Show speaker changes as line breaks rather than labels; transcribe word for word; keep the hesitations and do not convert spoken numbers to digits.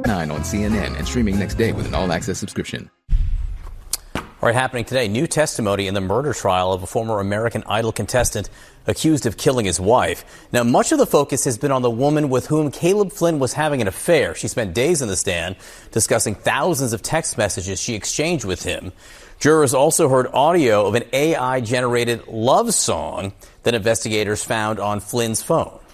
nine on C N N and streaming next day with an all-access subscription.
All right, happening today, new testimony in the murder trial of a former American Idol contestant accused of killing his wife. Now, much of the focus has been on the woman with whom Caleb Flynn was having an affair. She spent days in the stand discussing thousands of text messages she exchanged with him. Jurors also heard audio of an A I-generated love song that investigators found on Flynn's phone.